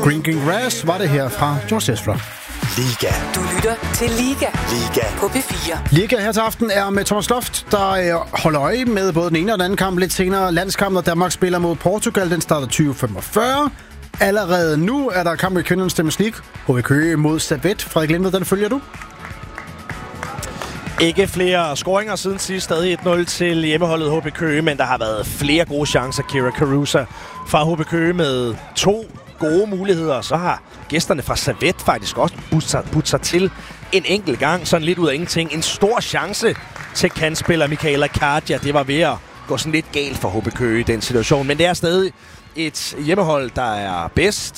Green Grass var det her fra George Ezra. Liga. Du lytter til Liga. Liga. På P4. Liga her til aften er med Thomas Loft, der holder øje med både den ene og den anden kamp. Lidt senere landskampen, og Danmark spiller mod Portugal. Den starter 20:45. Allerede nu er der kamp i kvindernes Champions League. HB Køge mod Servette. Frederik Lindved, den følger du? Ikke flere scoringer siden sidst. Stadig 1-0 til hjemmeholdet HB Køge, men der har været flere gode chancer. Kira Carusa fra HB Køge med 2 gode muligheder. Så har gæsterne fra Servette faktisk også budt sig til en enkelt gang. Sådan lidt ud af ingenting. En stor chance til kantspiller Michaela Cardia. Det var ved at gå sådan lidt galt for HB Køge i den situation. Men det er stadig et hjemmehold, der er bedst.